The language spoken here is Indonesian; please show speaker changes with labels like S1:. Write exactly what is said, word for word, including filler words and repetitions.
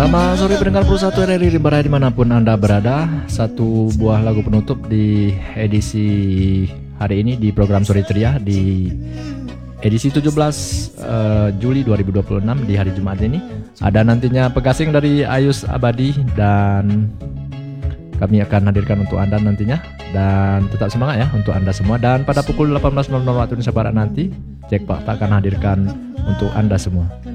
S1: Selamat sore pendengar Pro satu R R I Rimba Raya dimanapun Anda berada. Satu buah lagu penutup di edisi hari ini di program Sore Ceria di edisi tujuh belas uh, Juli dua ribu dua puluh enam di hari Jumat ini. Ada nantinya pegasing dari Ayus Abadi dan kami akan hadirkan untuk Anda nantinya. Dan tetap semangat ya untuk Anda semua. Dan pada pukul delapan belas waktu Indonesia Barat nanti Jack Pak akan hadirkan untuk Anda semua.